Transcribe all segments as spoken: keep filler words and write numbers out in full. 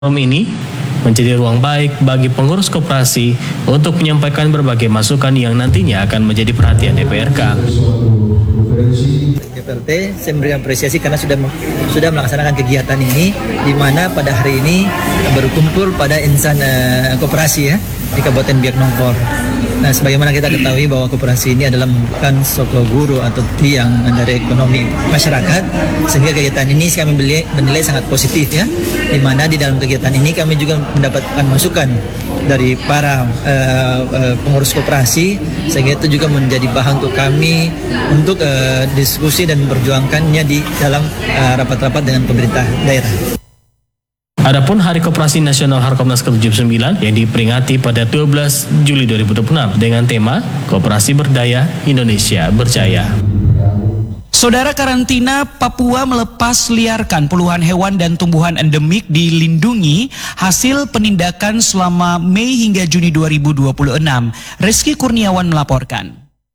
Forum ini menjadi ruang baik bagi pengurus koperasi untuk menyampaikan berbagai masukan yang nantinya akan menjadi perhatian D P R K. D P R T saya memberikan apresiasi karena sudah sudah melaksanakan kegiatan ini, di mana pada hari ini berkumpul pada insan uh, koperasi ya di Kabupaten Biak Numfor. Nah, sebagaimana kita ketahui bahwa koperasi ini adalah merupakan soko guru atau tiang dari ekonomi masyarakat, sehingga kegiatan ini kami menilai sangat positif ya, di mana di dalam kegiatan ini kami juga mendapatkan masukan dari para uh, uh, pengurus koperasi, sehingga itu juga menjadi bahan untuk kami untuk uh, diskusi dan memperjuangkannya di dalam uh, rapat-rapat dengan pemerintah daerah. Adapun Hari Koperasi Nasional Harkomnas ke tujuh puluh sembilan yang diperingati pada dua belas Juli dua ribu dua puluh enam dengan tema Koperasi Berdaya Indonesia Berjaya. Saudara, karantina Papua melepas liarkan puluhan hewan dan tumbuhan endemik dilindungi hasil penindakan selama Mei hingga Juni dua ribu dua puluh enam. Rizky Kurniawan melaporkan.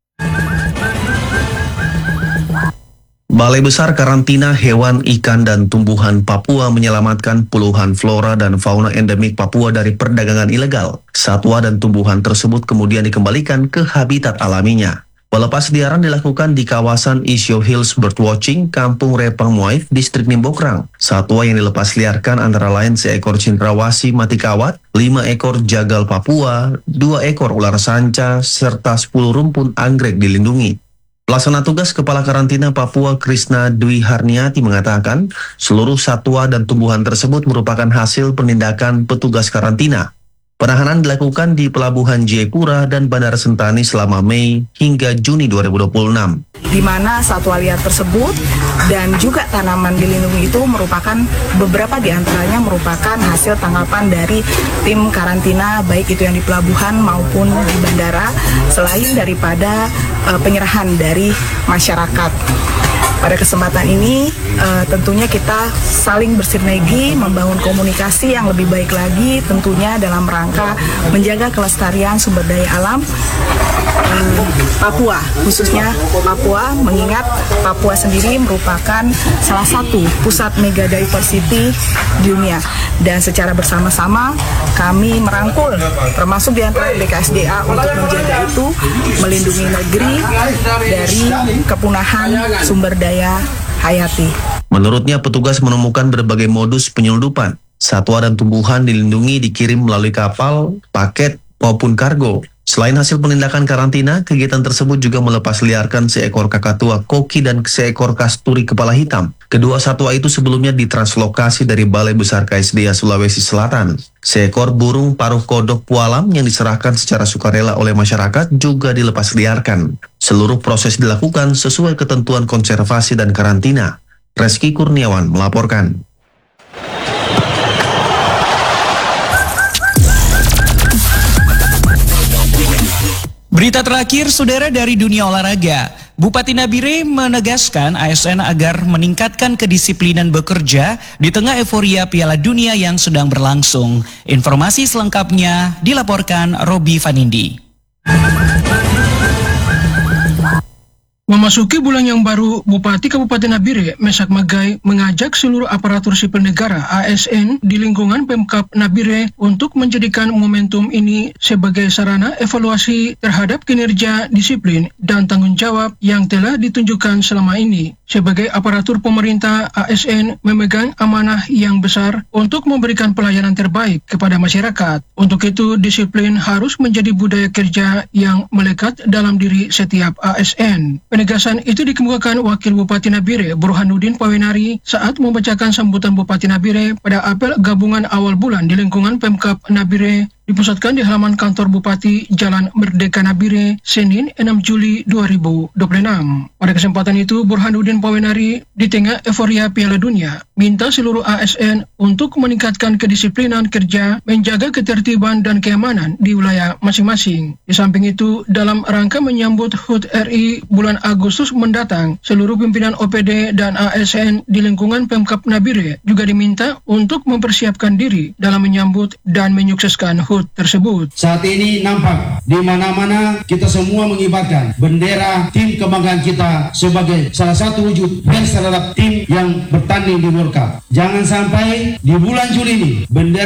Balai Besar Karantina Hewan, Ikan, dan Tumbuhan Papua menyelamatkan puluhan flora dan fauna endemik Papua dari perdagangan ilegal. Satwa dan tumbuhan tersebut kemudian dikembalikan ke habitat alaminya. Pelepasliaran dilakukan di kawasan Isyo Hills Birdwatching, Kampung Repang Muaif, Distrik Nimbokrang. Satwa yang dilepasliarkan antara lain seekor cendrawasih mati kawat, lima ekor jagal Papua, dua ekor ular sanca, serta sepuluh rumpun anggrek dilindungi. Pelaksana tugas Kepala Karantina Papua Krishna Dwi Harniati mengatakan seluruh satwa dan tumbuhan tersebut merupakan hasil penindakan petugas karantina. Penahanan dilakukan di Pelabuhan Jayapura dan Bandara Sentani selama Mei hingga Juni dua ribu dua puluh enam. Di mana satwa liar tersebut dan juga tanaman dilindungi itu merupakan beberapa di antaranya merupakan hasil tanggapan dari tim karantina, baik itu yang di pelabuhan maupun di bandara, selain daripada uh, penyerahan dari masyarakat. Pada kesempatan ini uh, tentunya kita saling bersinergi membangun komunikasi yang lebih baik lagi, tentunya dalam rangka menjaga kelestarian sumber daya alam uh, Papua, khususnya Papua, mengingat Papua sendiri merupakan salah satu pusat mega diversity di dunia, dan secara bersama-sama kami merangkul termasuk di antara B K S D A untuk menjaga itu, melindungi negeri dari kepunahan sumber daya hayati. Menurutnya, petugas menemukan berbagai modus penyelundupan. Satwa dan tumbuhan dilindungi dikirim melalui kapal, paket, maupun kargo. Selain hasil penindakan karantina, kegiatan tersebut juga melepas liarkan seekor kakatua koki dan seekor kasturi kepala hitam. Kedua satwa itu sebelumnya ditranslokasi dari Balai Besar K S D A Sulawesi Selatan. Seekor burung paruh kodok pualam yang diserahkan secara sukarela oleh masyarakat juga dilepas liarkan. Seluruh proses dilakukan sesuai ketentuan konservasi dan karantina. Rizky Kurniawan melaporkan. Berita terakhir, saudara, dari dunia olahraga. Bupati Nabire menegaskan A S N agar meningkatkan kedisiplinan bekerja di tengah euforia Piala Dunia yang sedang berlangsung. Informasi selengkapnya dilaporkan Robi Vanindi. Memasuki bulan yang baru, Bupati Kabupaten Nabire, Mesak Magai, mengajak seluruh aparatur sipil negara A S N di lingkungan Pemkab Nabire untuk menjadikan momentum ini sebagai sarana evaluasi terhadap kinerja, disiplin, dan tanggung jawab yang telah ditunjukkan selama ini. Sebagai aparatur pemerintah, A S N memegang amanah yang besar untuk memberikan pelayanan terbaik kepada masyarakat. Untuk itu, disiplin harus menjadi budaya kerja yang melekat dalam diri setiap A S N. Penegasan itu dikemukakan Wakil Bupati Nabire, Burhanuddin Pawenari, saat membacakan sambutan Bupati Nabire pada apel gabungan awal bulan di lingkungan Pemkab Nabire, dipusatkan di halaman kantor Bupati Jalan Merdeka Nabire, Senin enam Juli dua ribu dua puluh enam. Pada kesempatan itu, Burhanuddin Pawenari di tengah euforia Piala Dunia, minta seluruh A S N untuk meningkatkan kedisiplinan kerja, menjaga ketertiban dan keamanan di wilayah masing-masing. Di samping itu, dalam rangka menyambut H U T R I bulan Agustus mendatang, seluruh pimpinan O P D dan A S N di lingkungan Pemkab Nabire juga diminta untuk mempersiapkan diri dalam menyambut dan menyukseskan H U berikut tersebut. Saat ini nampak di mana-mana kita semua mengibarkan bendera tim kebanggaan kita sebagai salah satu wujud fans terhadap tim yang bertanding di World Cup. Jangan sampai di bulan Juli ini bendera